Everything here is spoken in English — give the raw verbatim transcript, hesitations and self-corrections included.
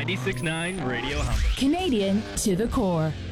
ninety-six point nine Radio Humber. Canadian to the core.